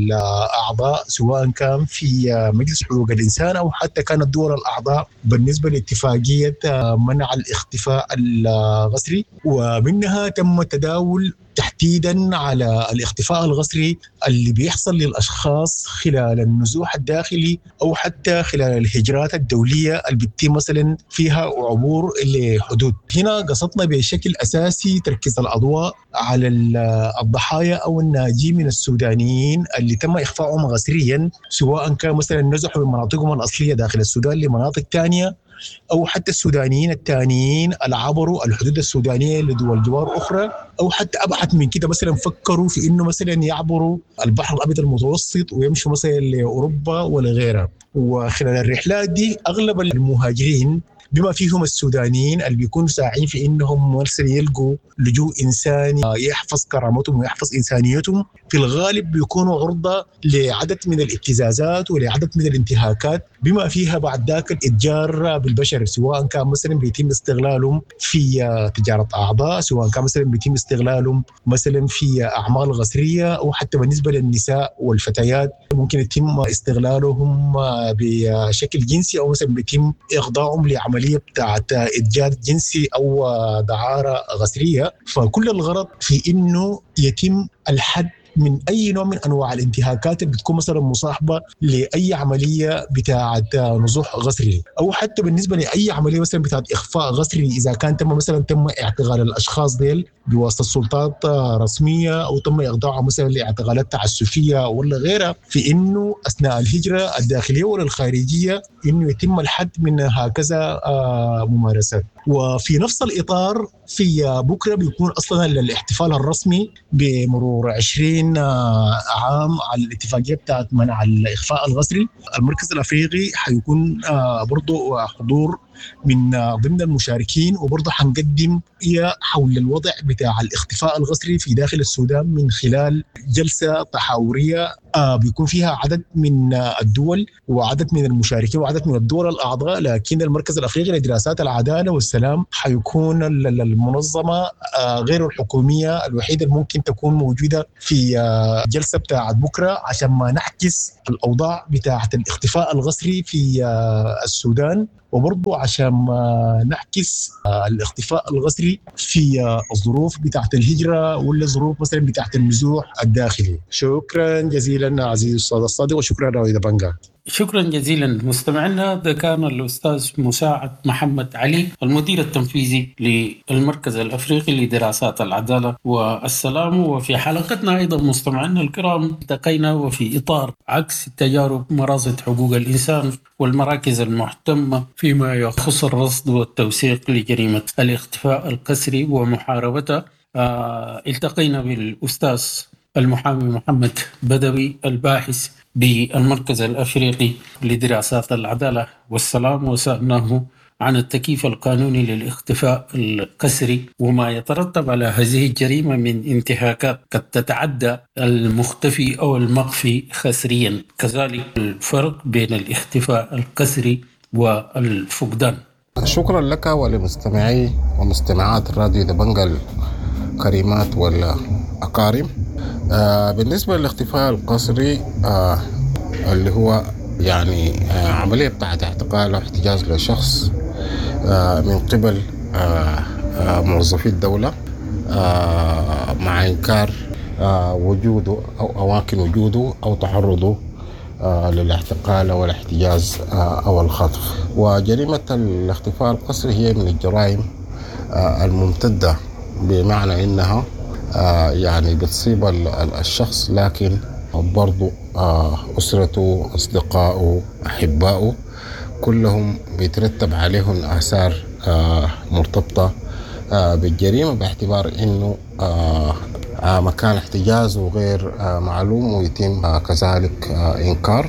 الأعضاء سواء كان في مجلس حقوق الإنسان أو حتى كانت الدول الأعضاء بالنسبة لاتفاقية منع الاختفاء القسري. ومنها تم التداول تحديدا على الاختفاء القسري اللي بيحصل للأشخاص خلال النزوح الداخلي أو حتى خلال الهجرات الدولية اللي بتتم مثلا فيها عبور لحدود. هنا قصدنا بشكل أساسي تركيز الأضواء على الضحايا أو الناجين من السودانيين اللي تم إخفاءهم قسريا، سواء كان مثلا نزحوا من مناطقهم الأصلية داخل السودان لمناطق تانية، أو حتى السودانيين التانيين اللي عبروا الحدود السودانية لدول جوار أخرى، أو حتى أبعد من كده مثلا فكروا في إنه مثلا يعبروا البحر الأبيض المتوسط ويمشوا مثلا لأوروبا ولا غيرها. وخلال الرحلات دي أغلب المهاجرين بما فيهم السودانيين اللي بيكونوا ساعين في إنهم مثلا يلقوا لجوء إنساني يحفظ كرامتهم ويحفظ إنسانيتهم، في الغالب بيكونوا عرضة لعدد من الابتزازات ولعدد من الانتهاكات، بما فيها بعد ذاك الإتجار بالبشر، سواء كان مثلا بيتم استغلالهم في تجارة أعضاء، سواء كان مثلا بيتم استغلالهم مثلا في أعمال قسرية، أو حتى بالنسبة للنساء والفتيات ممكن يتم استغلالهم بشكل جنسي، أو مثلا بيتم إخضاعهم لعملية بتاعت إتجار جنسي أو دعارة قسرية. فكل الغرض في إنه يتم الحد من أي نوع من أنواع الانتهاكات اللي بتكون مثلا مصاحبة لأي عملية بتاعة نزوح قسري، أو حتى بالنسبة لأي عملية مثلا بتاعة إخفاء قسري إذا كان تم مثلا تم اعتقال الأشخاص ديل بواسطة سلطات رسمية، أو تم إخضاعهم مثلا لاعتقالات تعسفية ولا غيرها، في إنه أثناء الهجرة الداخلية ولا الخارجية إنه يتم الحد من هكذا ممارسات. وفي نفس الإطار في بكرة بيكون أصلا الاحتفال الرسمي بمرور عشرين عام على الاتفاقية بتاعت منع الإخفاء القسري. المركز الأفريقي حيكون برضو حضور من ضمن المشاركين، وبرضه حنقدم هي حول الوضع بتاع الاختفاء القسري في داخل السودان من خلال جلسة تحاورية بيكون فيها عدد من الدول وعدد من المشاركين وعدد من الدول الأعضاء، لكن المركز الأفريقي لدراسات العدالة والسلام حيكون المنظمة غير الحكومية الوحيدة اللي ممكن تكون موجودة في جلسة بتاعت بكرة عشان ما نعكس الأوضاع بتاعت الاختفاء القسري في السودان، وبرضو عشان نعكس الاختفاء القسري في الظروف بتاعت الهجرة ولا الظروف مثلا بتاعت النزوح الداخلي. شكرا جزيلا عزيزي الأستاذ الصادق، وشكرا رائد بانجا. شكرا جزيلا مستمعينا. ده كان الأستاذ مساعد محمد علي المدير التنفيذي للمركز الأفريقي لدراسات العدالة والسلام. وفي حلقتنا أيضا مستمعينا الكرام التقينا وفي إطار عكس تجارب مرازة حقوق الإنسان والمراكز المهتمة فيما يخص الرصد والتوثيق لجريمة الاختفاء القسري ومحاربتها. آه التقينا بالأستاذ المحامي محمد بدوي الباحث بالمركز الأفريقي لدراسات العدالة والسلام، وسألناه عن التكييف القانوني للاختفاء القسري وما يترتب على هذه الجريمة من انتهاكات قد تتعدى المختفي أو المخفي خسريا، كذلك الفرق بين الاختفاء القسري والفقدان. شكرا لك ولمستمعي ومستمعات الراديو دبنجا الكريمات والأكارم. آه بالنسبة للاختفاء القسري آه اللي هو يعني آه عملية بتاعت اعتقال واحتجاز لشخص آه من قبل آه آه موظفي الدولة آه مع إنكار آه وجوده أو أماكن وجوده أو تعرضه آه للاعتقال أو الاحتجاز آه أو الخطف. وجريمة الاختفاء القسري هي من الجرائم آه الممتدة، بمعنى إنها آه يعني بتصيب الشخص لكن برضو آه أسرته أصدقائه أحبائه كلهم بيترتب عليهم آثار آه مرتبطة آه بالجريمة، باعتبار إنه آه آه مكان احتجازه غير آه معلوم ويتم آه كذلك آه إنكار.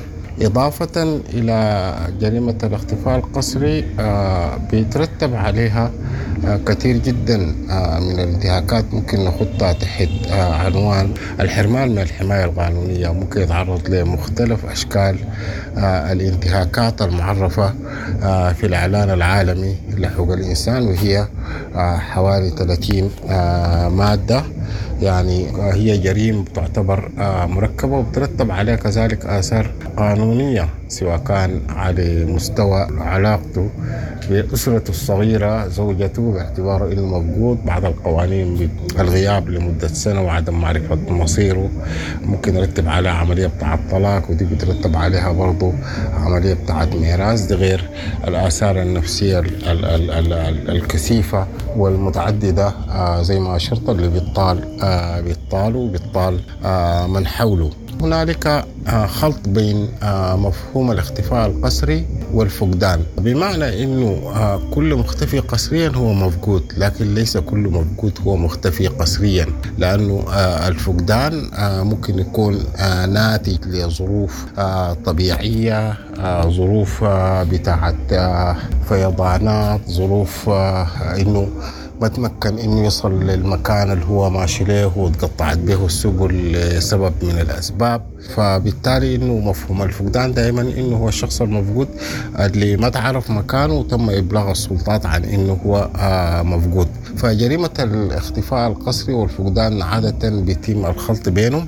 إضافة إلى جريمة الاختفاء القسري آه بيترتب عليها آه كثير جدا آه من الانتهاكات ممكن نخطها تحت آه عنوان الحرمان من الحماية القانونية. ممكن يتعرض لمختلف أشكال آه الانتهاكات المعرفة آه في الإعلان العالمي لحقوق الإنسان، وهي آه حوالي ثلاثين آه مادة. يعني هي جريمة تعتبر مركبة وبترتب عليها كذلك آثار قانونية، سواء كان على مستوى علاقته بأسرته الصغيرة زوجته باعتباره إنه مفقود. بعض القوانين بالغياب لمدة سنة وعدم معرفة مصيره ممكن يرتب عليها عملية بتاعة طلاق، ودي بترتب عليها برضو عملية بتاعة ميراث. دي غير الآثار النفسية ال ال ال ال ال الكثيفة والمتعددة آه زي ما أشرت اللي بيطال آه بيطالوا بيطال آه من حوله. هنالك آه خلط بين آه مفهوم الاختفاء القسري والفقدان، بمعنى انه آه كل مختفي قسريا هو مفقود، لكن ليس كل مفقود هو مختفي قسريا، لانه آه الفقدان آه ممكن يكون آه ناتج لظروف آه طبيعية، آه ظروف آه بتاعت آه فيضانات، ظروف آه انه ما تمكن انه يصل للمكان اللي هو ماشي له وتقطعت به السبل لسبب من الاسباب. فبالتالي انه مفهوم الفقدان دائما انه هو الشخص المفقود اللي ما تعرف مكانه وتم ابلاغ السلطات عن انه هو مفقود. فجريمة الاختفاء القسري والفقدان عادة بيتم الخلط بينهم،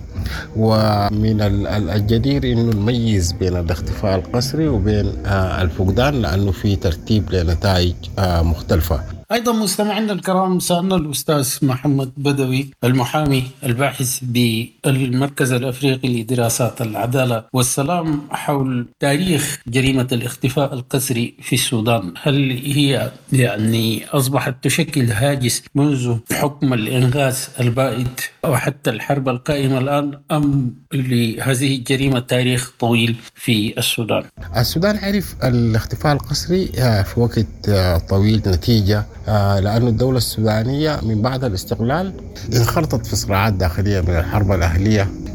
ومن الجدير انه نميز بين الاختفاء القسري وبين الفقدان لانه في ترتيب لنتائج مختلفة. أيضا مستمعينا الكرام سألنا الأستاذ محمد بدوي المحامي الباحث بالمركز الأفريقي لدراسات العدالة والسلام حول تاريخ جريمة الاختفاء القسري في السودان. هل هي يعني أصبحت تشكل هاجس منذ حكم الإنغاز البائد أو حتى الحرب القائمة الآن، أم لهذه الجريمة تاريخ طويل في السودان؟ السودان عرف الاختفاء القسري في وقت طويل نتيجة لأن الدولة السودانية من بعد الاستقلال انخرطت في صراعات داخلية من الحرب الأهلية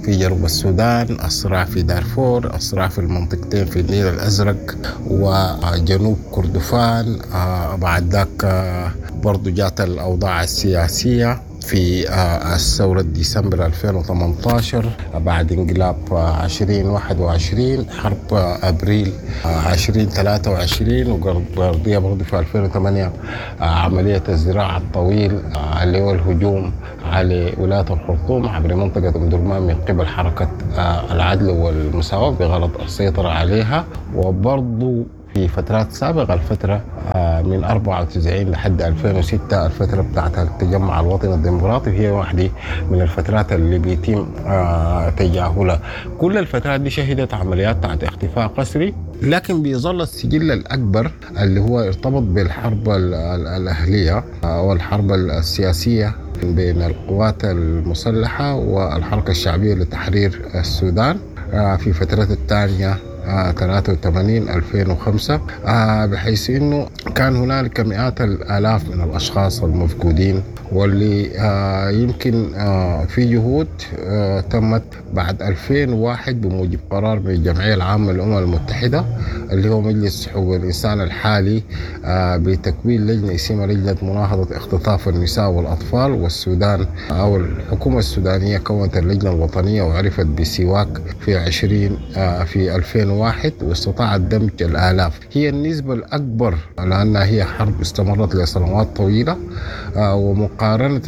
في جنوب السودان، الصراع في دارفور، الصراع في المنطقتين في النيل الأزرق وجنوب كردفان. بعد ذاك برضو جات الأوضاع السياسية في الثورة ديسمبر ألفين وثمانية عشر بعد انقلاب عشرين واحد وعشرين، حرب أبريل عشرين ثلاثة وعشرين، وقضية برضو في ألفين وثمانية عملية الزراعة الطويل اللي هو الهجوم على ولاية الخرطوم عبر منطقة أم درمان من قبل حركة العدل والمساواة بغرض السيطرة عليها. وبرضو في فترات سابقة الفترة من أربعة وتسعين لحد ألفين وستة الفترة بتاعت التجمع الوطني الديمقراطي هي واحدة من الفترات اللي بيتم تجاهلها. كل الفترات دي شهدت عمليات بتاعت اختفاء قسري، لكن بيظل السجل الأكبر اللي هو ارتبط بالحرب الأهلية والحرب السياسية بين القوات المسلحة والحركة الشعبية لتحرير السودان في فترة الثانية ثلاثة وثمانين ألفين وخمسة، بحيث أنه كان هنالك مئات الآلاف من الأشخاص المفقودين، واللي يمكن في جهود تمت بعد ألفين وواحد بموجب قرار من الجمعية العامة للأمم المتحدة اللي هو مجلس حقوق الإنسان الحالي بتكوين لجنة اسمها لجنة مناهضة اختطاف النساء والأطفال. والسودان أو الحكومة السودانية كونت اللجنة الوطنية وعرفت بسواك في عشرين في ألفين وواحد واستطاعت دمج الآلاف. هي النسبة الأكبر لأنها هي حرب استمرت لسنوات طويلة، ومقارنة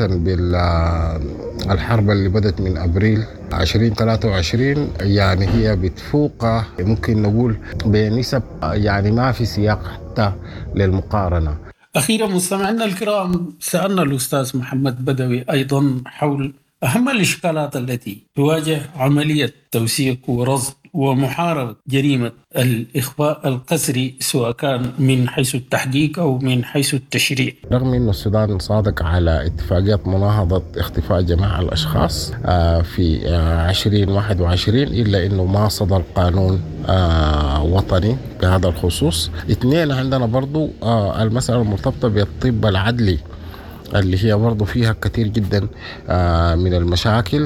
بالحرب اللي بدت من أبريل عشرين ثلاثة وعشرين يعني هي بتفوق ممكن نقول بنسب يعني ما في سياق حتى للمقارنة. أخيرا مستمعينا الكرام، سألنا الأستاذ محمد بدوي أيضا حول أهم الإشكالات التي تواجه عملية توثيق ورصد ومحاربة جريمة الإخفاء القسري سواء كان من حيث التحقيق أو من حيث التشريع. رغم أن السودان صادق على اتفاقية مناهضة اختفاء جماعة الأشخاص في عشرين واحد وعشرين، إلا أنه ما صدر قانون وطني بهذا الخصوص. اثنين، عندنا برضو المسألة المرتبطة بالطب العدلي اللي هي برضو فيها كثير جدا من المشاكل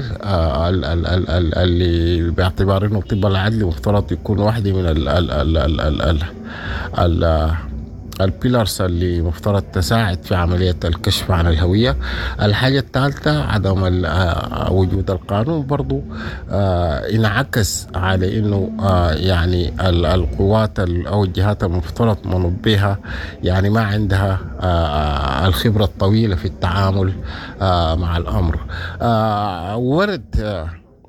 اللي باعتبار انه الطب العدلي مفترض يكون واحدة من ال ال ال ال ال ال ال البيلارس اللي مفترض تساعد في عملية الكشف عن الهوية. الحاجة الثالثة عدم وجود القانون برضو انعكس على انه يعني القوات او الجهات المفترض منبهة يعني ما عندها الخبرة الطويلة في التعامل مع الأمر. ورد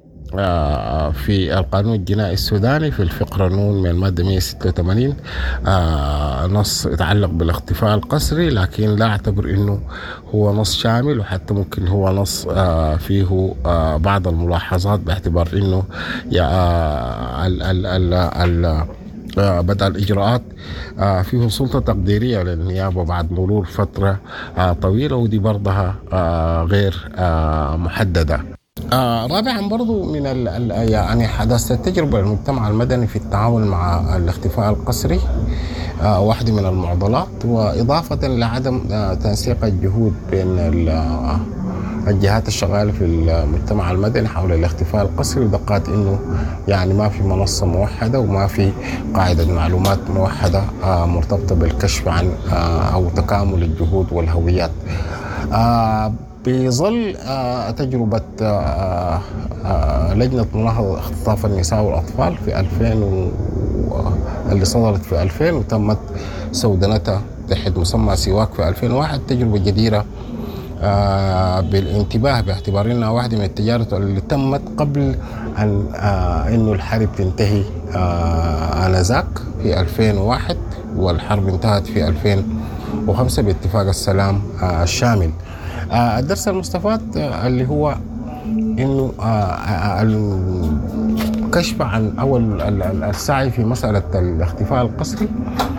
في القانون الجنائي السوداني في الفقرة نون من المادة مئة وستة وثمانين نص يتعلق بالاختفاء القسري، لكن لا أعتبر أنه هو نص شامل، وحتى ممكن هو نص فيه بعض الملاحظات باعتبار أنه بدأ الإجراءات فيه سلطة تقديرية للنيابة بعد مرور فترة طويلة، ودي برضها غير محددة. آه رابعا برضو من ال ال يعني حدثت التجربة المجتمع المدني في التعامل مع الاختفاء القسري آه واحدة من المعضلات، وإضافة لعدم آه تنسيق الجهود بين الجهات الشغالة في المجتمع المدني حول الاختفاء القسري، ودقات إنه يعني ما في منصة موحدة وما في قاعدة معلومات موحدة آه مرتبطة بالكشف عن آه أو تكامل الجهود والهويات. آه بظل تجربة لجنة مناهضة اختطاف النساء والأطفال في ألفين و... اللي صدرت في ألفين وتمت سودنتها تحت مسمى سواك في ألفين وواحد، تجربة جديرة بالانتباه باعتبار انها واحدة من التجارب اللي تمت قبل أن إنه الحرب تنتهي آنذاك في ألفين وواحد، والحرب انتهت في ألفين وخمسة باتفاق السلام الشامل. الدرس المستفاد اللي هو إنه الكشف عن أول السعي في مسألة الاختفاء القسري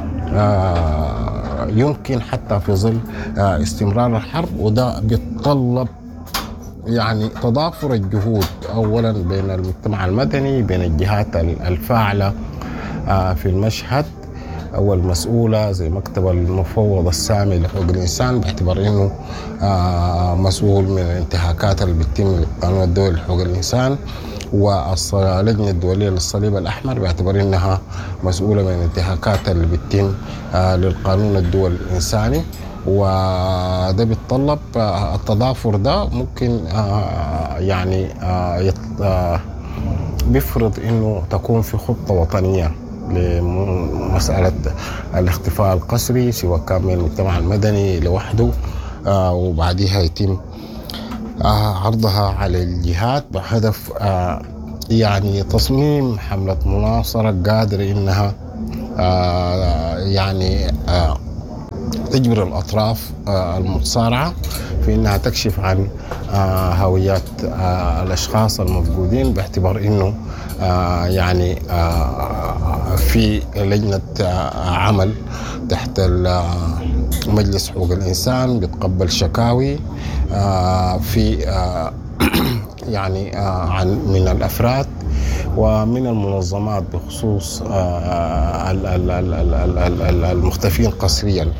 يمكن حتى في ظل استمرار الحرب، وده بيتطلب يعني تضافر الجهود أولا بين المجتمع المدني، بين الجهات الفاعلة في المشهد أو المسؤولة زي مكتب المفوض السامي لحقوق الإنسان باعتبار إنه مسؤول من الانتهاكات اللي بتتم للقانون الدولي لحقوق الإنسان، واللجنة الدولية للصليب الأحمر باعتبار أنها مسؤولة من الانتهاكات اللي بتتم للقانون الدولي الإنساني. وده بيتطلب التضافر ده ممكن يعني بيفرض انه تكون في خطة وطنية لمسألة الاختفاء القسري، سواء كان من المجتمع المدني لوحده وبعدها يتم عرضها على الجهات بهدف يعني تصميم حملة مناصرة قادرة انها يعني تجبر الأطراف المتصارعة في أنها تكشف عن هويات الأشخاص المفقودين، باعتبار أنه يعني في لجنة عمل تحت مجلس حقوق الإنسان بتقبل شكاوي في يعني عن من الأفراد ومن المنظمات بخصوص المختفين قسريا.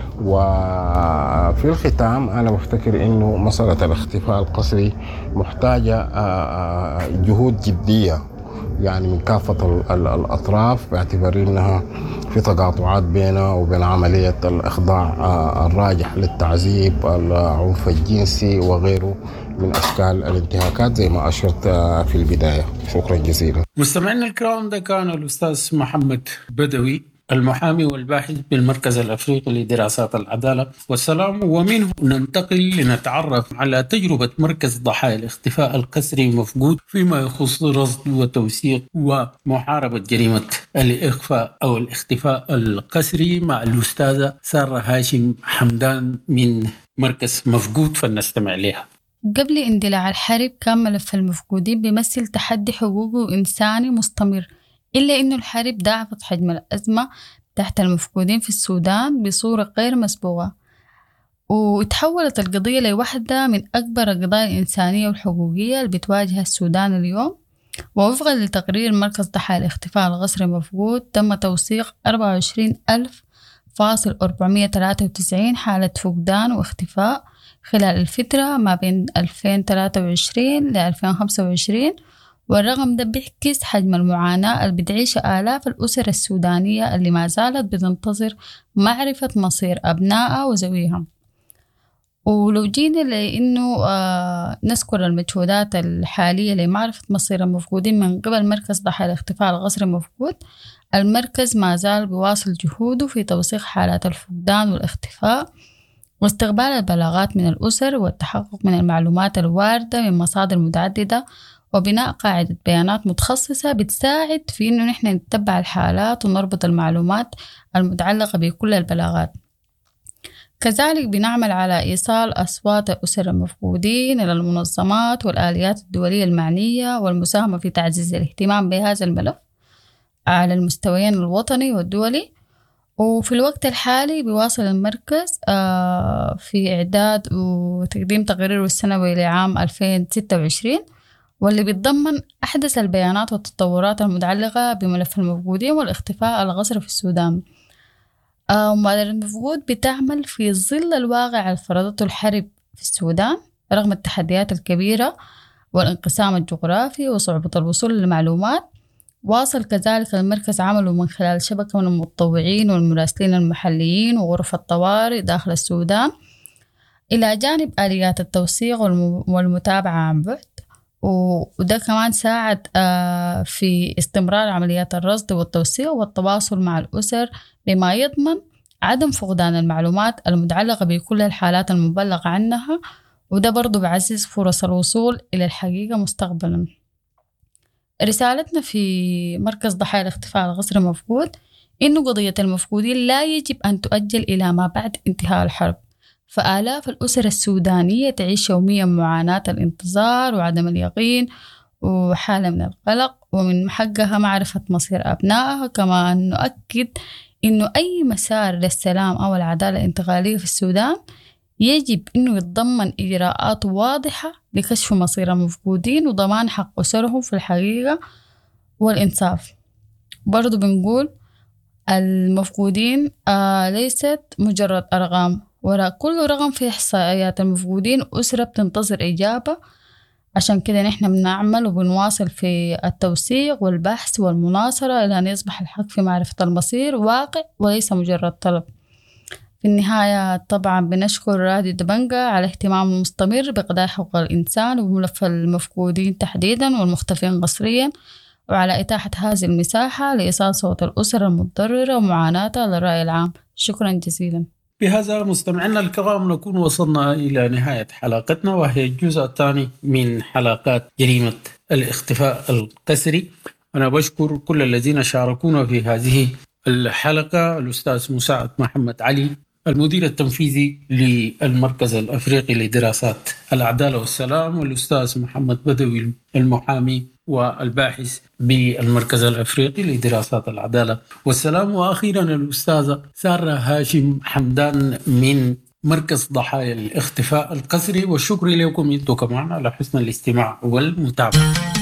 وفي الختام أنا بفتكر إنه مسألة الاختفاء القسري محتاجة جهود جدية يعني من كافة الأطراف، باعتبار إنها في تقاطعات بينها وبين عملية الإخضاع الراجح للتعذيب، العنف الجنسي وغيره من أشكال الانتهاكات زي ما أشرت في البداية. شكرا جزيلا. مستمعينا الكرام، ده كان الأستاذ محمد بدوي المحامي والباحث بالمركز الأفريقي لدراسات العدالة والسلام، ومنه ننتقل لنتعرف على تجربة مركز ضحايا الاختفاء القسري المفقود فيما يخص رصد وتوثيق ومحاربة جريمة الإخفاء أو الاختفاء القسري مع الأستاذة سارة هاشم حمدان من مركز مفقود، فلنستمع لها. قبل اندلاع الحرب كان ملف المفقودين بيمثل تحدي حقوقي إنساني مستمر، إلا إنه الحرب ضاعفت حجم الأزمة تحت المفقودين في السودان بصورة غير مسبوقة، وتحولت القضية لواحدة من أكبر القضايا الإنسانية والحقوقية اللي بتواجه السودان اليوم. ووفقا لتقرير مركز ضحايا الاختفاء القسري المفقود، تم توثيق أربعة وعشرين ألف فاصل أربعمائة وثلاثة وتسعين حالة فقدان واختفاء خلال الفترة ما بين ألفين وثلاثة وعشرين ل ألفين وخمسة وعشرين، والرقم ده بيحكس حجم المعاناة اللي بتعيشها آلاف الأسر السودانية اللي ما زالت بتنتظر معرفة مصير أبنائها وذويها. ولو جينا لأنه آه نذكر المجهودات الحالية لمعرفة مصير المفقودين من قبل مركز ضحايا الاختفاء القسري المفقود، المركز ما زال بيواصل جهوده في توثيق حالات الفقدان والاختفاء واستقبال البلاغات من الأسر والتحقق من المعلومات الواردة من مصادر متعددة وبناء قاعدة بيانات متخصصة بتساعد في إنه نحن نتبع الحالات ونربط المعلومات المتعلقة بكل البلاغات. كذلك بنعمل على إيصال أصوات الأسر المفقودين إلى المنظمات والآليات الدولية المعنية والمساهمة في تعزيز الاهتمام بهذا الملف على المستويين الوطني والدولي. وفي الوقت الحالي بيواصل المركز في إعداد وتقديم تقريره السنوي لعام ألفين وستة وعشرين، واللي بيتضمن أحدث البيانات والتطورات المتعلقة بملف المفقودين والاختفاء القسري في السودان. مبادرة المفقود بتعمل في ظل الواقع اللي فرضته الحرب في السودان رغم التحديات الكبيرة والانقسام الجغرافي وصعوبة الوصول للمعلومات. واصل كذلك المركز عمله من خلال شبكة من المتطوعين والمراسلين المحليين وغرف الطوارئ داخل السودان، إلى جانب آليات التوثيق والمتابعة عن بعد. وده كمان ساعد في استمرار عمليات الرصد والتوثيق والتواصل مع الأسر بما يضمن عدم فقدان المعلومات المتعلقة بكل الحالات المبلغ عنها، وده برضو بعزز فرص الوصول إلى الحقيقة مستقبلا. رسالتنا في مركز ضحايا الاختفاء القسري المفقود إنه قضية المفقودين لا يجب أن تؤجل إلى ما بعد انتهاء الحرب، فآلاف الأسر السودانية تعيش يوميا معاناة الانتظار وعدم اليقين وحالة من القلق، ومن حقها معرفة مصير أبنائها. كما نؤكد إنه أي مسار للسلام أو العدالة الانتقالية في السودان يجب إنه يتضمن إجراءات واضحة لكشف مصير المفقودين وضمان حق أسرهم في الحقيقة والإنصاف. برضو بنقول المفقودين آه ليست مجرد أرقام، وراء كل رقم في إحصائيات المفقودين أسرة بتنتظر إجابة عشان كده نحن بنعمل وبنواصل في التوثيق والبحث والمناصرة إلى أن يصبح الحق في معرفة المصير واقع وليس مجرد طلب. في النهاية طبعا بنشكر راديو دبنجة على اهتمامه المستمر بقضايا حقوق الإنسان وملف المفقودين تحديدا والمختفين قسريا، وعلى إتاحة هذه المساحة لإيصال صوت الأسر المتضررة ومعاناتها للرأي العام. شكرا جزيلا. بهذا مستمعينا الكرام نكون وصلنا إلى نهاية حلقتنا، وهي الجزء الثاني من حلقات جريمة الاختفاء القسري. أنا بشكر كل الذين شاركونا في هذه الحلقة: الأستاذ مساعد محمد علي المدير التنفيذي للمركز الأفريقي لدراسات العدالة والسلام، والأستاذ محمد بدوي المحامي والباحث بالمركز الأفريقي لدراسات العدالة والسلام، وأخيرا الأستاذة سارة هاشم حمدان من مركز ضحايا الاختفاء القسري. والشكر لكم أنتم كمان على حسن الاستماع والمتابعة.